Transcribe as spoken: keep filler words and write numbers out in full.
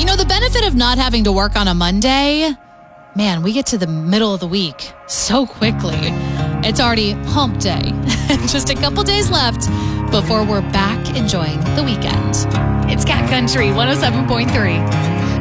You know, the benefit of not having to work on a Monday, man, we get to the middle of the week so quickly. It's already hump day. Just a couple days left before we're back enjoying the weekend. It's Cat Country one oh seven point three.